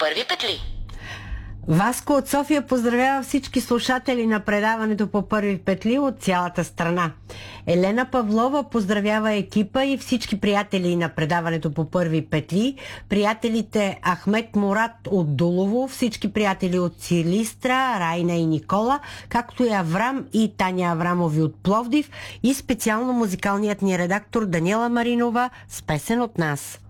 първи петли. Васко от София поздравява всички слушатели на предаването по първи петли от цялата страна. Елена Павлова поздравява екипа и всички приятели на предаването по първи петли, приятелите Ахмет Мурат от Дулово, всички приятели от Силистра, Райна и Никола, както и Аврам и Таня Аврамови от Пловдив и специално музикалният ни редактор Даниела Маринова с песен от нас.